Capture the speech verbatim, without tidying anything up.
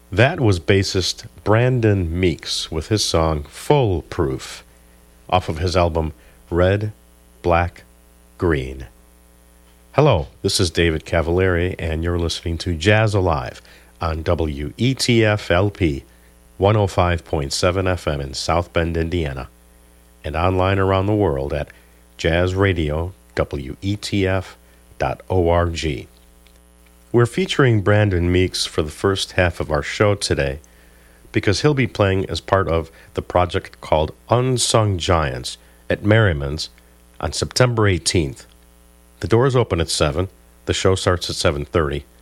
That was bassist Brandon Meeks with his song Foolproof off of his album Red, Black, Green. Hello, this is David Cavalieri, and you're listening to Jazz Alive on W E T F L P one oh five point seven F M in South Bend, Indiana, and online around the world at jazz radio W E T F dot org. We're featuring Brandon Meeks for the first half of our show today because he'll be playing as part of the project called Unsung Giants at Merriman's on September eighteenth. The doors open at seven. The show starts at seven thirty.